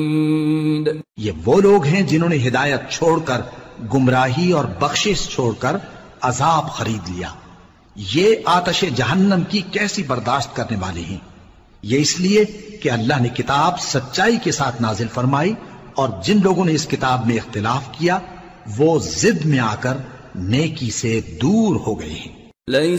ये वो लोग हैं जिन्होंने हिदायत छोड़कर गुमराही और बख्शिश छोड़कर अजाब खरीद लिया। ये आतश जहन्नम की कैसी बर्दाश्त करने वाले हैं। ये इसलिए कि अल्लाह ने किताब सच्चाई के साथ नाजिल फरमाई और जिन लोगों ने इस किताब में इख्तिलाफ किया वो जिद में आकर नेकी से दूर हो गए हैं।